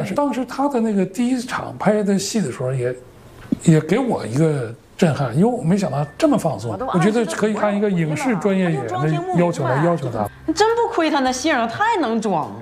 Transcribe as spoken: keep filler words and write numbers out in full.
是当时他的那个第一场拍的戏的时候也，也给我一个震撼，因为我没想到这么放松。我觉得可以按一个影视专业演员的要求来要求他。 真不亏他那姓儿太能装了。